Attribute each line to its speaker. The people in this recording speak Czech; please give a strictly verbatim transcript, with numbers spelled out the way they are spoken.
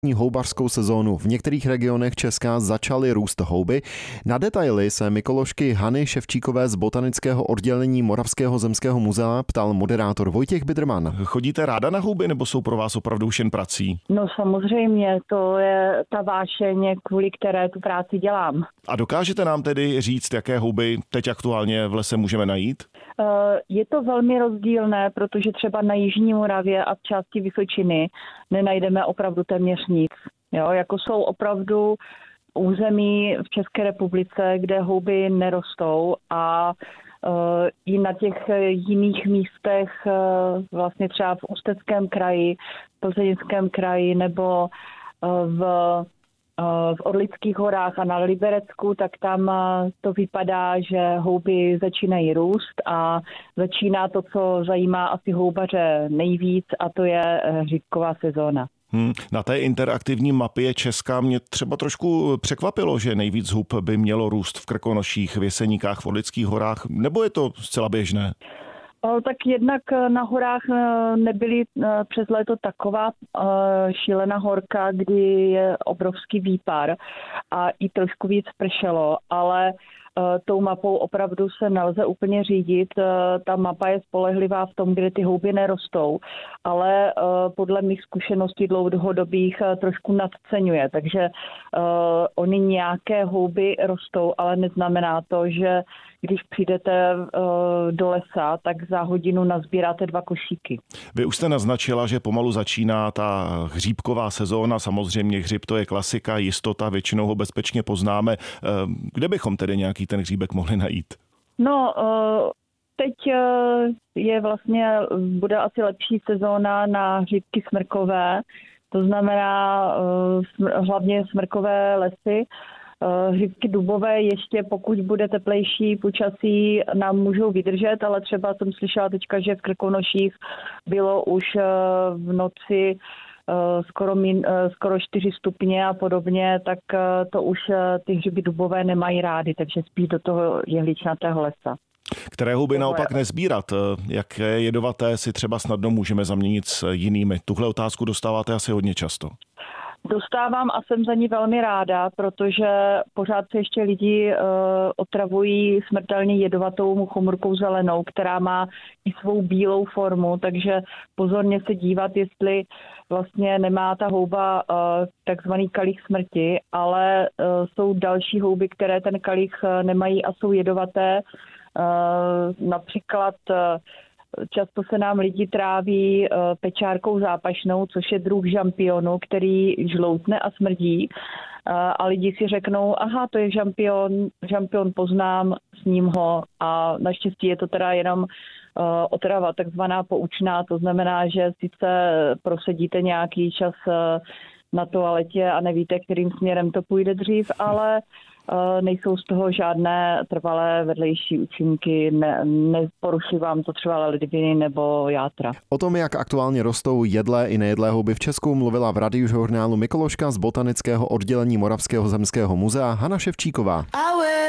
Speaker 1: Houbařskou sezónu. V některých regionech Česka začaly růst houby. Na detaily se mykoložky Hany Ševčíkové z botanického oddělení Moravského zemského muzea ptal moderátor Vojtěch Bidrman.
Speaker 2: Chodíte ráda na houby, nebo jsou pro vás opravdu už jen prací?
Speaker 3: No samozřejmě, to je ta vášeň, kvůli které tu práci dělám.
Speaker 2: A dokážete nám tedy říct, jaké houby teď aktuálně v lese můžeme najít?
Speaker 3: Je to velmi rozdílné, protože třeba na jižní Moravě a v části Vysočiny nenajdeme opravdu téměř nic. Jo, jako jsou opravdu území v České republice, kde houby nerostou a uh, i na těch jiných místech, uh, vlastně třeba v Ústeckém kraji, v Plzeňském kraji nebo uh, v v Orlických horách a na Liberecku, tak tam to vypadá, že houby začínají růst a začíná to, co zajímá asi houbaře nejvíc, a to je hříbková sezóna.
Speaker 2: Hmm. Na té interaktivní mapě Česka mě třeba trošku překvapilo, že nejvíc hub by mělo růst v Krkonoších, v Jeseníkách, v Orlických horách, nebo je to zcela běžné?
Speaker 3: Tak jednak na horách nebyly přes léto taková šílená horka, kdy je obrovský výpar a i trošku víc pršelo, ale tou mapou opravdu se nelze úplně řídit. Ta mapa je spolehlivá v tom, kde ty houby nerostou, ale podle mých zkušeností dlouhodobých trošku nadceňuje. Takže uh, oni nějaké houby rostou, ale neznamená to, že když přijdete uh, do lesa, tak za hodinu nazbíráte dva košíky.
Speaker 2: Vy už jste naznačila, že pomalu začíná ta hříbková sezóna. Samozřejmě hřib to je klasika, jistota, většinou ho bezpečně poznáme. Kde bychom tedy nějaký ten hříbek mohli najít?
Speaker 3: No, teď je vlastně, bude asi lepší sezóna na hříbky smrkové, to znamená hlavně smrkové lesy. Hříbky dubové ještě, pokud bude teplejší počasí, nám můžou vydržet, ale třeba jsem slyšela teďka, že v Krkonoších bylo už v noci skoro, min, skoro čtyři stupně a podobně, tak to už ty hřiby dubové nemají rády, takže spíš do toho jehličnatého lesa.
Speaker 2: Které houby naopak nezbírat? Jaké jedovaté si třeba snadno můžeme zaměnit s jinými? Tuhle otázku dostáváte asi hodně často.
Speaker 3: Dostávám a jsem za ní velmi ráda, protože pořád se ještě lidi uh, otravují smrtelně jedovatou muchomorkou zelenou, která má i svou bílou formu, takže pozorně se dívat, jestli vlastně nemá ta houba uh, takzvaný kalich smrti, ale uh, jsou další houby, které ten kalich uh, nemají a jsou jedovaté. Uh, například uh, často se nám lidi tráví uh, pečárkou zápašnou, což je druh žampionu, který žloutne a smrdí. Uh, a lidi si řeknou, aha, to je žampion, žampion poznám, sním ho, a naštěstí je to teda jenom uh, otrava, takzvaná poučná, to znamená, že sice prosedíte nějaký čas uh, na toaletě a nevíte, kterým směrem to půjde dřív, ale nejsou z toho žádné trvalé vedlejší účinky, ne, neporuší vám to třeba ledviny nebo játra.
Speaker 1: O tom, jak aktuálně rostou jedlé i nejedlé houby v Česku, mluvila v radiožurnálu mykoložka z botanického oddělení Moravského zemského muzea Hana Ševčíková.